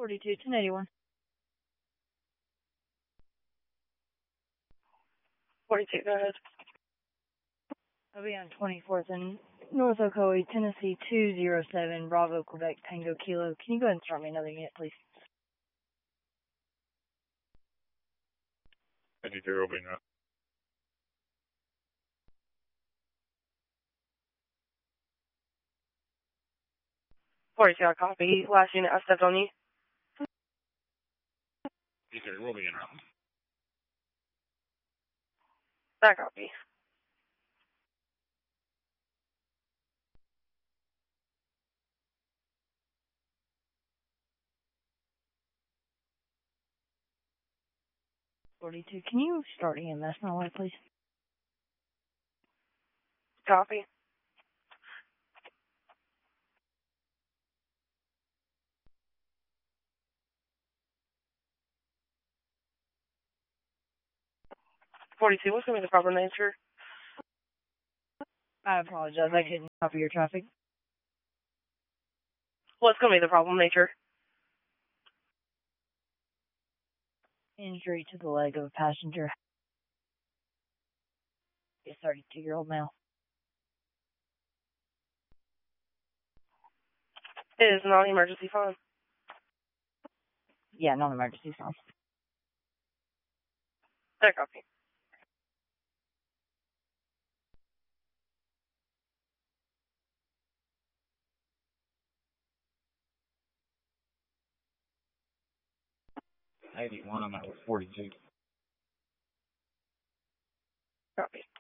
42, 1081. 42, go ahead. I'll be on 24th and North Ocoee, Tennessee 207, Bravo, Quebec, Tango, Kilo. Can you go ahead and start me another unit, please? 52 will be now. 42, I copy. Last unit, I stepped on you. 53 will be in route. I copy. Can you start EMS my way, please? Copy. $42, what's going to be the proper nature? I apologize, I couldn't copy your traffic. What's going to be the problem nature? Injury to the leg of a passenger. A 32-year-old male. It is non-emergency phone. Yeah, non-emergency phone. I copy. I'm at 42. Copy.